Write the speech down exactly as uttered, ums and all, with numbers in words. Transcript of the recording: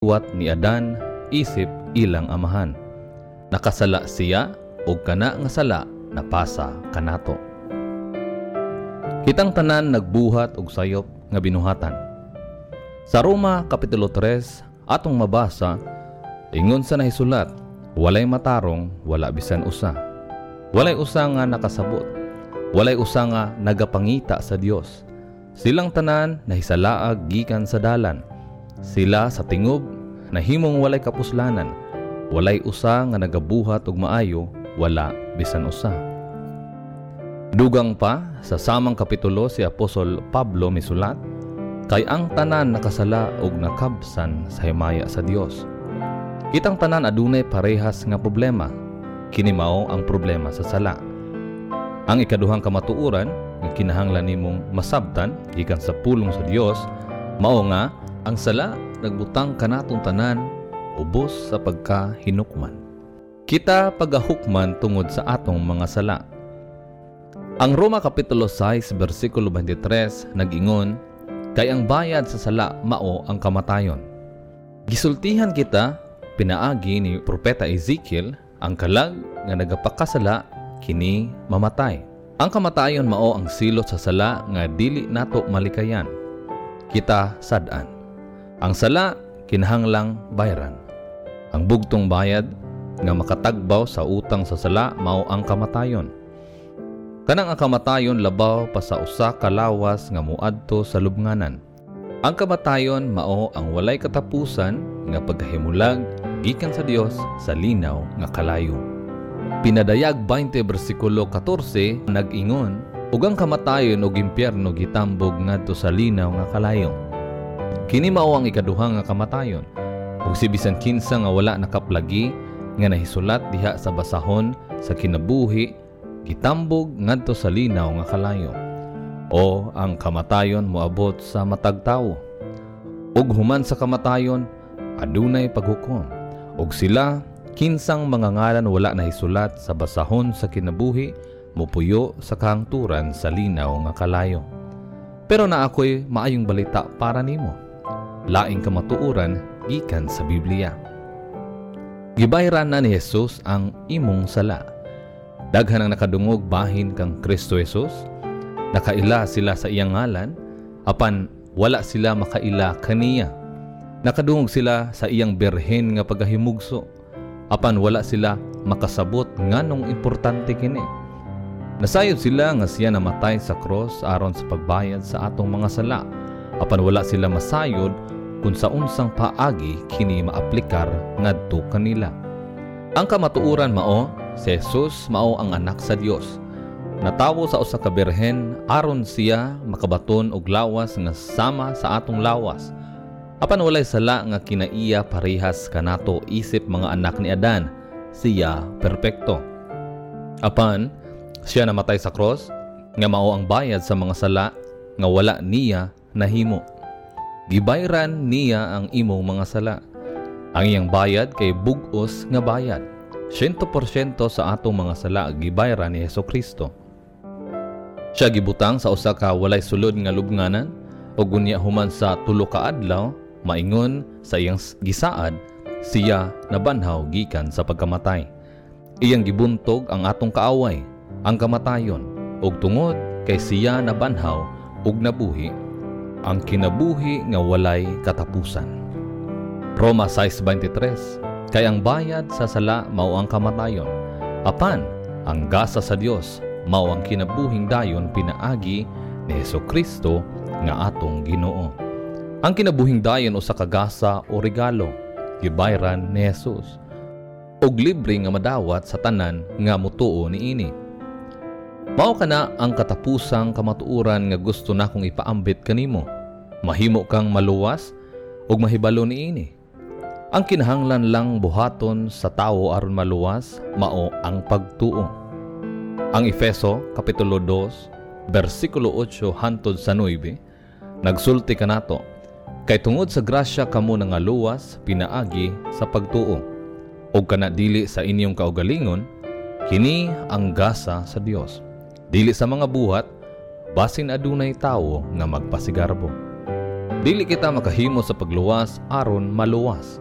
wat ni Adan isip ilang amahan. Nakasala siya og kana nga sala napasa kanato. Kitang tanan nagbuhat og sayop nga binuhatan. Sa Roma Kapitulo tres atong mabasa, ingon sa nahisulat, walay matarong, wala bisan usa. Walay usa nga nakasabot. Walay usa nga nagapangita sa Dios. Silang tanan nahisalaag gikan sa dalan. Sila sa tingob nahimong walay kapuslanan. Walay usa nga nagabuhat og maayo, wala bisan usa. Dugang pa sa samang kapitulo si Apostol Pablo misulat, kay ang tanan nakasala og nakabsan sa himaya sa Dios. Kitang tanan adunay parehas nga problema. Kini mao ang problema sa sala. Ang ikaduhang kamatuoran nga kinahanglan nimong masabtan gikan sa pulong sa Dios mao nga ang sala nagbutang kanatong tanan ubos sa pagkahinukman. Kita pagahukman tungod sa atong mga sala. Ang Roma Kapitulo six versikulo twenty-three nag-ingon, kay ang bayad sa sala mao ang kamatayon. Gisultihan kita pinaagi ni Propeta Ezekiel ang kalag nga nagapakasala kini mamatay. Ang kamatayon mao ang silot sa sala nga dili nato malikayan. Kita sad-an. Ang sala kinahanglang bayaran. Ang bugtong bayad nga makatagbaw sa utang sa sala mao ang kamatayon. Kanang ang kamatayon labaw pa sa usa ka lawas nga muadto sa lubnganan. Ang kamatayon mao ang walay katapusan nga pagkahimulag gikan sa Dios sa linaw nga kalayo. Pinadayag twenty bersikulo fourteen nag-ingon, ug ang kamatayon ug impyerno gitambog ngadto sa linaw nga kalayo. Kini mao ang ikaduha nga kamatayon. Ug si bisan kinsa nga wala nakaplagi nga nahisulat diha sa basahon sa kinabuhi gitambog ngadto sa linaw nga kalayo. O ang kamatayon moabot sa matag tawo. Ug human sa kamatayon adunay paghukom. Ug sila kinsang mga ngalan wala nahisulat sa basahon sa kinabuhi mupuyo sa kahangturan sa linaw nga kalayo. Pero na ako'y maayong balita para nimo. Laing kamatuoran gikan sa Biblia. Gibayran na ni Jesus ang imong sala. Daghan ang nakadungog bahin kang Kristo Jesus. Nakaila sila sa iyang ngalan, apan wala sila makaila kaniya. Nakadungog sila sa iyang berhen nga pagahimugso, apan wala sila makasabot nganong importante kini. Nasayod sila nga siya namatay sa cross aron sa pagbayad sa atong mga sala, apan wala sila masayod kung sa unsang paagi kini maaplikar ngadto kanila. Ang kamatuoran mao, si Jesus mao ang anak sa Dios. Natawo sa usa ka berhen aron siya makabaton og lawas nga sama sa atong lawas. Apan walay sala nga kinaiya parehas kanato isip mga anak ni Adan. Siya perpekto. Apan siya namatay sa cross nga mao ang bayad sa mga sala nga wala niya nahimo. Gibayran niya ang imong mga sala. Ang iyang bayad kay bug-os nga bayad. one hundred percent sa atong mga sala gibayran ni Hesukristo. Siya gibutang sa usa ka walay sulod nga lubnganan ug unya human sa tulo ka adlaw maingon sa iyang gisaad siya nabanhaw gikan sa pagkamatay. Iyang gibuntog ang atong kaaway, ang kamatayon, ug tungod kay siya nabanhaw ug nabuhi, ang kinabuhi nga walay katapusan. Roma six twenty-three, kay ang bayad sa sala mao ang kamatayon, apan ang gasa sa Dios mao ang kinabuhing dayon pinaagi ni Hesukristo nga atong Ginoo. Ang kinabuhing dayon usa ka gasa o regalo gibayran ni Jesus ug libre nga madawat sa tanan nga mutuo niini. Mao kana ang katapusang kamatuoran nga gusto nakong ipaambit kanimo. Mahimo kang maluwas ug mahibalo niini. Ang kinahanglan lang buhaton sa tawo aron maluwas mao ang pagtuo. Ang Efeso Kapitulo two bersikulo eight hantod sa nine nagsulti kanato, kay tungod sa grasya kamo nangaluwas pinaagi sa pagtuo. Og kana dili sa inyong kaugalingon, kini ang gasa sa Dios. Dili sa mga buhat, basin adunay tawo nga magpasigarbo. Dili kita makahimo sa pagluwas aron maluwas.